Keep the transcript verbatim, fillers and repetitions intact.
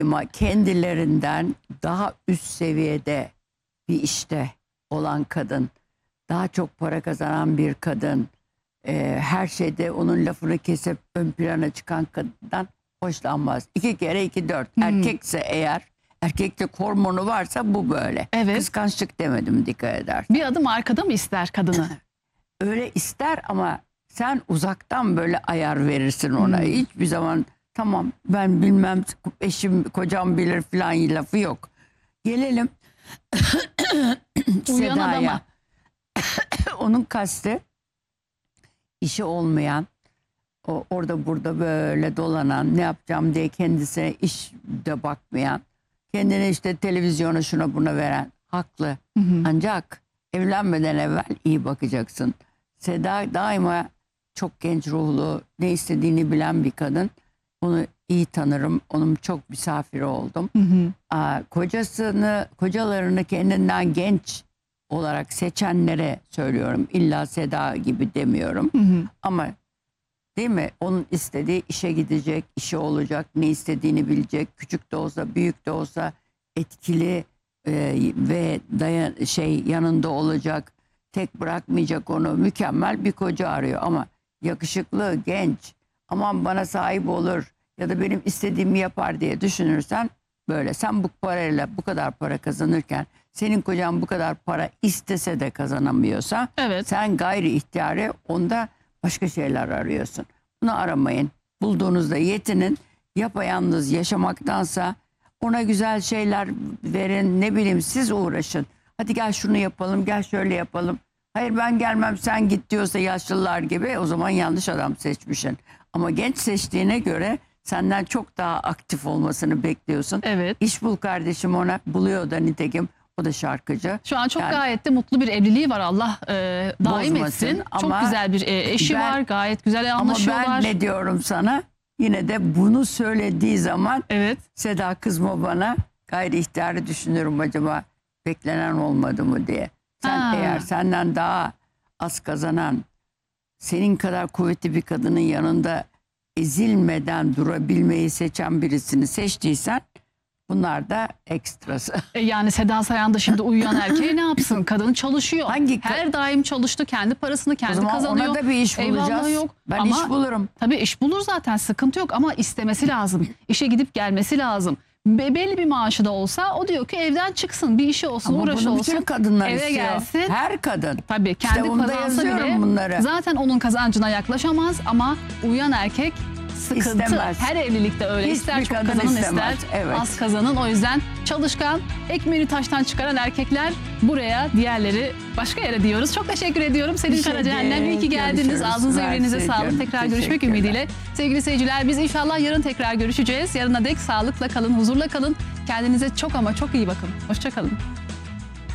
ama kendilerinden daha üst seviyede bir işte olan kadın, daha çok para kazanan bir kadın, e, her şeyde onun lafını kesip ön plana çıkan kadından hoşlanmaz. İki kere iki dört. Hmm. Erkekse eğer, erkeklik hormonu varsa bu böyle. Evet. Kıskançlık demedim, dikkat eder. Bir adım arkada mı ister kadını? Öyle ister ama sen uzaktan böyle ayar verirsin ona. Hmm. Hiçbir zaman tamam ben bilmem, eşim kocam bilir falan lafı yok. Gelelim Seda'ya. Onun kastı işi olmayan, o orada burada böyle dolanan, ne yapacağım diye kendisine iş de bakmayan, kendine işte televizyona şuna buna veren, haklı. Hı hı. Ancak evlenmeden evvel iyi bakacaksın. Seda daima çok genç ruhlu, ne istediğini bilen bir kadın. Onu iyi tanırım. Onun çok misafiri oldum. Hı hı. Aa, kocasını, kocalarını kendinden genç olarak seçenlere söylüyorum. İlla Seda gibi demiyorum. Hı hı. Ama değil mi? Onun istediği işe gidecek, işi olacak, ne istediğini bilecek. Küçük de olsa, büyük de olsa etkili e, ve dayan, şey yanında olacak. Tek bırakmayacak onu. Mükemmel bir koca arıyor ama yakışıklı, genç, aman bana sahip olur ya da benim istediğimi yapar diye düşünürsen böyle. Sen bu parayla bu kadar para kazanırken senin kocan bu kadar para istese de kazanamıyorsa, evet, sen gayri ihtiyari onda başka şeyler arıyorsun. Bunu aramayın. Bulduğunuzda yetinin. Yapayalnız yaşamaktansa ona güzel şeyler verin. Ne bileyim, siz uğraşın. Hadi gel şunu yapalım, gel şöyle yapalım. Hayır ben gelmem sen git diyorsa yaşlılar gibi, o zaman yanlış adam seçmişsin. Ama genç seçtiğine göre senden çok daha aktif olmasını bekliyorsun. Evet. İş bul kardeşim ona. Buluyor da nitekim. O da şarkıcı. Şu an çok yani, gayet de mutlu bir evliliği var. Allah e, daim etsin. Ama çok güzel bir e, eşi ben, var. Gayet güzel anlaşıyorlar. Ama ben ne diyorum sana? Yine de bunu söylediği zaman, evet, Seda kızma bana, gayri ihtiyarı düşünüyorum acaba beklenen olmadı mı diye. Sen ha. eğer senden daha az kazanan, senin kadar kuvvetli bir kadının yanında ezilmeden durabilmeyi seçen birisini seçtiysen, bunlar da ekstrası. E yani Seda Sayan da şimdi uyuyan erkeğe ne yapsın? Kadın çalışıyor. Hangi Her daim çalıştı. Kendi parasını kendi kazanıyor. O zaman ona da bir iş bulacağız. Yok. Ben ama, iş bulurum. Tabii iş bulur zaten, sıkıntı yok ama istemesi lazım. İşe gidip gelmesi lazım. Be belli bir maaşı da olsa o diyor ki evden çıksın, bir işi olsun, ama uğraşı olsun. Bütün kadınlar eve istiyor. Gelsin. Her kadın. Tabii kendi işte kazansa bile bunları. Zaten onun kazancına yaklaşamaz ama uyuyan erkek sıkıntı. İstemez. Her evlilikte öyle. Hiçbir ister çok kazanın istemez. ister evet. az kazanın. O yüzden çalışkan, ekmeğini taştan çıkaran erkekler buraya, diğerleri başka yere diyoruz. Çok teşekkür ediyorum. Selin Karacahennem, iyi ki geldiniz. Ağzınıza yüreğinize sağlık. Tekrar görüşmek ümidiyle. Sevgili seyirciler, biz inşallah yarın tekrar görüşeceğiz. Yarına dek sağlıkla kalın, huzurla kalın. Kendinize çok ama çok iyi bakın. Hoşça kalın.